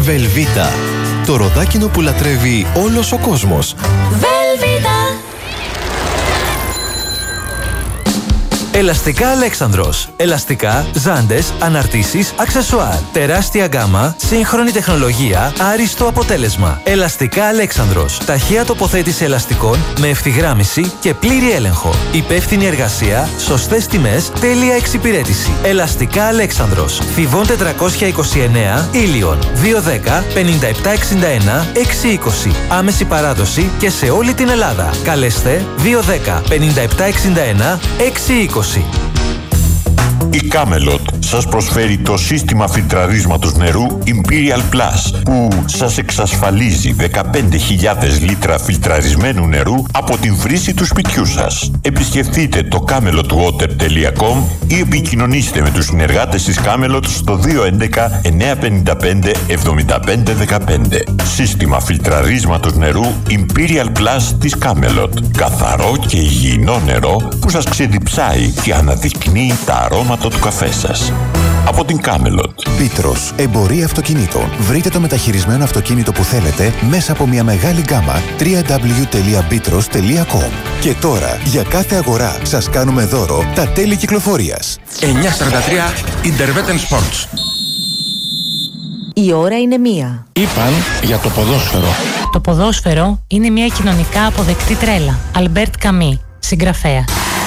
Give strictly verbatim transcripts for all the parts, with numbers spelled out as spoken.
Βελβίτα. Το ροδάκινο που λατρεύει όλος ο κόσμος. Βελβίτα. Ελαστικά Αλέξανδρος. Ελαστικά, ζάντες, αναρτήσεις, αξεσουάρ. Τεράστια γκάμα, σύγχρονη τεχνολογία, άριστο αποτέλεσμα. Ελαστικά Αλέξανδρος. Ταχεία τοποθέτηση ελαστικών με ευθυγράμμιση και πλήρη έλεγχο. Υπεύθυνη εργασία, σωστές τιμές, τέλεια εξυπηρέτηση. Ελαστικά Αλέξανδρος. Θηβών τετρακόσια είκοσι εννέα, Ήλιον. δύο δέκα πενήντα επτά εξήντα ένα εξακόσια είκοσι. Άμεση παράδοση και σε όλη την Ελλάδα. Καλέστε δύο δέκα πενήντα επτά εξήντα ένα εξακόσια είκοσι. Η Camelot σας προσφέρει το σύστημα φιλτραρίσματος νερού Imperial Plus που σας εξασφαλίζει δεκαπέντε χιλιάδες λίτρα φιλτραρισμένου νερού από την βρύση του σπιτιού σας. Επισκεφτείτε το camelot water τελεία com ή επικοινωνήστε με τους συνεργάτες της Camelot στο δύο έντεκα εννιακόσια πενήντα πέντε εβδομήντα πέντε δεκαπέντε. Σύστημα φιλτραρίσματος νερού Imperial Plus της Camelot. Καθαρό και υγιεινό νερό που σας ξεδιψάει και αναδεικνύει τα αρώματα του καφέ σας. Από την Camelot. Πίτρος, εμπορία αυτοκινήτων. Βρείτε το μεταχειρισμένο αυτοκίνητο που θέλετε μέσα από μια μεγάλη γκάμα double-u double-u double-u τελεία πίτρος τελεία com. Και τώρα, για κάθε αγορά, σας κάνουμε δώρο τα τέλη κυκλοφορίας. εννιακόσια σαράντα τρία Intervetten Sports. Η ώρα είναι μία. Είπαν για το ποδόσφαιρο. Το ποδόσφαιρο είναι μια κοινωνικά αποδεκτή τρέλα. Αλμπέρτ Καμί, συγγραφέα.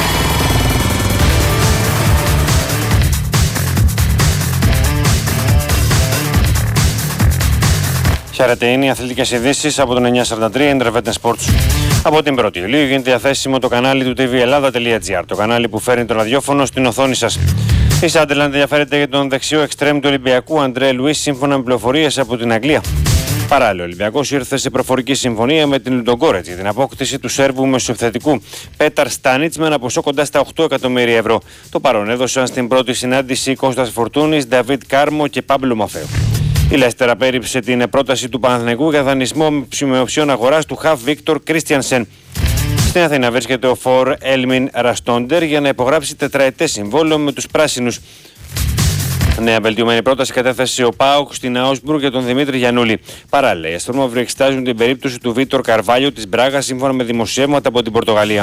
Χαίρετε, είναι οι αθλητικές ειδήσεις από τον εννιακόσια σαράντα τρία Intervetten Sports. Από την πρώτη Ιουλίου γίνεται διαθέσιμο το κανάλι του τι βι Ελλάδα τελεία τζι άρ, το κανάλι που φέρνει το ραδιόφωνο στην οθόνη σας. Η Sunderland ενδιαφέρεται για τον δεξιό εξτρέμ του Ολυμπιακού Αντρέ Λουίς σύμφωνα με πληροφορίες από την Αγγλία. Παράλληλα, ο Ολυμπιακός ήρθε σε προφορική συμφωνία με την Λουντογκόρετς για την απόκτηση του Σέρβου μεσοεπιθετικού Πέταρ Στάνιτς με ένα ποσό κοντά στα οκτώ εκατομμύρια ευρώ. Το παρόν έδωσαν στην πρώτη συνάντηση Κώστας Φορτούνης, Νταβίτ Κάρμο και Πάμπλο Μαφέου. Η Λέστερ απέρριψε την πρόταση του Παναθηναϊκού για δανεισμό με οψιόν αγοράς του Χαφ Βίκτορ Κρίστιανσεν. Στην Αθήνα βρίσκεται ο Φορ Έλμιν Ραστόντερ για να υπογράψει τετραετές συμβόλαιο με τους πράσινους. Νέα βελτιωμένη πρόταση κατέθεσε ο ΠΑΟΚ στην Αούσμπουργκ για τον Δημήτρη Γιαννούλη. Παράλληλα, οι αστρόμαυροι εξετάζουν την περίπτωση του Βίτορ Καρβάλιο της Μπράγας σύμφωνα με δημοσιεύματα από την Πορτογαλία.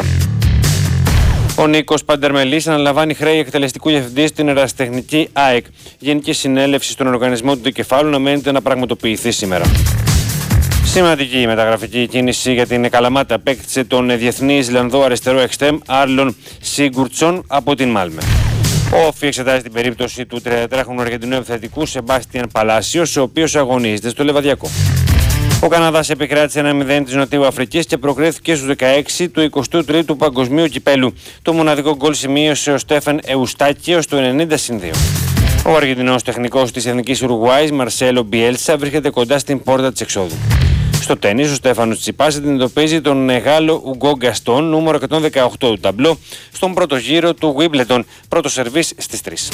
Ο Νίκος Παντερμελής αναλαμβάνει χρέη εκτελεστικού διευθυντή στην Ερασιτεχνική ΑΕΚ. Γενική συνέλευση στον οργανισμό του Δικεφάλου αναμένεται να πραγματοποιηθεί σήμερα. Σημαντική μεταγραφική κίνηση για την Καλαμάτα απέκτησε τον διεθνή Ισλανδό αριστερό εξτρέμ Άρλον Σίγκουρτσον από την Μάλμε. Ο Όφι εξετάζει την περίπτωση του τριανταετράχρονου Αργεντινού επιθετικού Σεμπάστιαν Παλάσιος, ο οποίος αγωνίζεται στο Λεβαδιακό. Ο Καναδάς επικράτησε ένα μηδέν της Νοτιού Αφρικής και προκρίθηκε στους δεκαέξι του εικοστού τρίτου Παγκοσμίου Κυπέλου. Το μοναδικό γκολ σημείωσε ο Στέφαν Εουστάκιο στο ενενήντα συν δύο. Ο Αργεντινός τεχνικός της Εθνικής Ουρουγουάης Μαρσέλο Μπιέλσα βρίσκεται κοντά στην πόρτα της εξόδου. Στο τένις, ο Στέφανος Τσιπάς αντιμετωπίζει τον Γάλλο Ουγκό Γκαστόν, νούμερο εκατόν δεκαοκτώ του ταμπλό, στον πρώτο γύρο του Wimbledon, πρώτο σερβίς στις τρεις.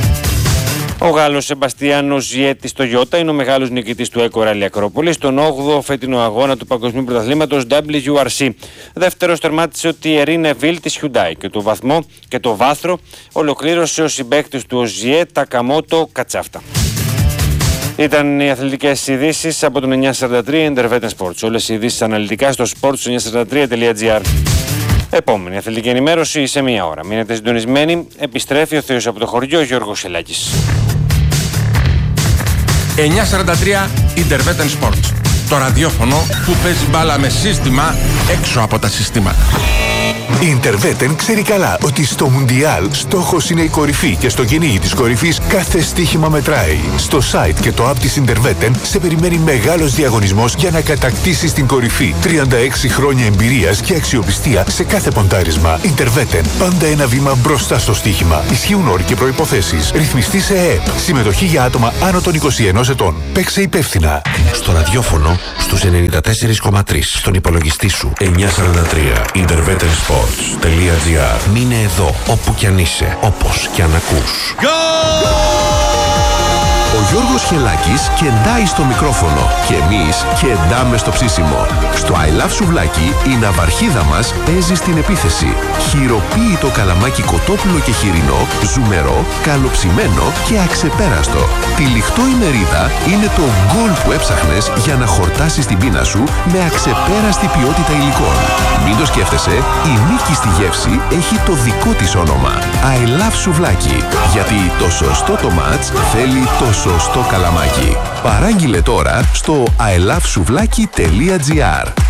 Ο Γάλλος Σεμπαστιάνο Ζιέ της Toyota είναι ο μεγάλος νικητής του Eco Rally Ακρόπολης στον όγδοο φετινό αγώνα του Παγκοσμίου Πρωταθλήματος ντάμπλιου αρ σι. Δεύτερος τερμάτισε ο Thierry Neuville της Hyundai και το βαθμό και το βάθρο ολοκλήρωσε ο συμπαίκτης του Ζιέ Τακαμότο Κατσάφτα. Ήταν οι αθλητικές ειδήσεις από τον εννιακόσια σαράντα τρία Intervetten Sports. Όλες οι ειδήσεις αναλυτικά στο sports εννιακόσια σαράντα τρία τελεία τζι άρ. Επόμενη αθλητική ενημέρωση σε μία ώρα. Μείνετε συντονισμένοι. Επιστρέφει ο Θεός από το χωριό, Γιώργος Σελάκης. εννιακόσια σαράντα τρία Intervetten Sports. Το ραδιόφωνο που παίζει μπάλα με σύστημα έξω από τα συστήματα. Η Intervetten ξέρει καλά ότι στο Μουντιάλ στόχος είναι η κορυφή και στο κυνήγι της κορυφής κάθε στοίχημα μετράει. Στο site και το app της Intervetten σε περιμένει μεγάλος διαγωνισμός για να κατακτήσεις την κορυφή. τριάντα έξι χρόνια εμπειρίας και αξιοπιστία σε κάθε ποντάρισμα. Intervetten, πάντα ένα βήμα μπροστά στο στοίχημα. Ισχύουν όροι και προϋποθέσεις. Ρυθμιστή σε ΕΕΠ. Συμμετοχή για άτομα άνω των είκοσι ενός ετών. Παίξε υπεύθυνα. Στο ραδιόφωνο στους ενενήντα τέσσερα κόμμα τρία. Στον υπολογιστή σου εννιακόσια σαράντα τρία Intervetten Sports τελεία τζι άρ. Μείνε εδώ όπου κι αν είσαι, όπως κι αν ακούς. Ο Γιώργος Χελάκης κεντάει στο μικρόφωνο και εμείς κεντάμε στο ψήσιμο. Στο I Love Σουβλάκι η ναυαρχίδα μας παίζει στην επίθεση. Χειροποίητο καλαμάκι κοτόπουλο και χοιρινό, ζουμερό, καλοψημένο και αξεπέραστο. Τυλιχτό ημερίδα είναι το γκολ που έψαχνες για να χορτάσεις την πείνα σου με αξεπέραστη ποιότητα υλικών. Μην το σκέφτεσαι, η νίκη στη γεύση έχει το δικό της όνομα. I Love Σουβλάκι. Γιατί το σωστό το μάτς θέλει το σωστό καλαμάκι. Παράγγειλε τώρα στο άι λαβ σουβλάκι τελεία τζι άρ.